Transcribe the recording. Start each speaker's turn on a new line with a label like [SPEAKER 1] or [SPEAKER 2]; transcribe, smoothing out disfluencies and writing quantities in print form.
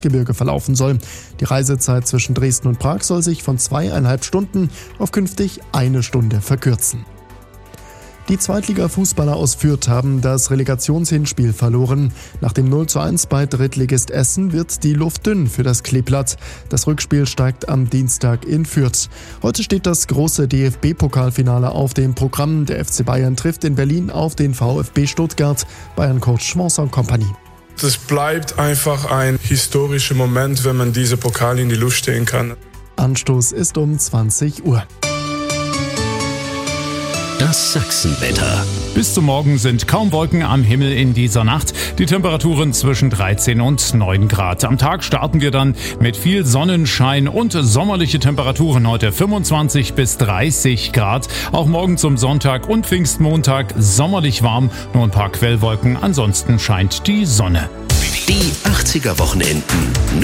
[SPEAKER 1] Gebirge verlaufen soll. Die Reisezeit zwischen Dresden und Prag soll sich von 2,5 Stunden auf künftig 1 Stunde verkürzen. Die Zweitliga-Fußballer aus Fürth haben das Relegationshinspiel verloren. Nach dem 0:1 bei Drittligist Essen wird die Luft dünn für das Kleeblatt. Das Rückspiel steigt am Dienstag in Fürth. Heute steht das große DFB-Pokalfinale auf dem Programm. Der FC Bayern trifft in Berlin auf den VfB Stuttgart. Bayern-Coach Vincent Kompany.
[SPEAKER 2] Es bleibt einfach ein historischer Moment, wenn man diese Pokal in die Luft stehen kann.
[SPEAKER 1] Anstoß ist um 20 Uhr.
[SPEAKER 3] Das Sachsenwetter.
[SPEAKER 4] Bis zum Morgen sind kaum Wolken am Himmel in dieser Nacht. Die Temperaturen zwischen 13 und 9 Grad. Am Tag starten wir dann mit viel Sonnenschein und sommerliche Temperaturen. Heute 25 bis 30 Grad. Auch morgen zum Sonntag und Pfingstmontag sommerlich warm. Nur ein paar Quellwolken. Ansonsten scheint die Sonne.
[SPEAKER 3] Die 80er Wochenenden.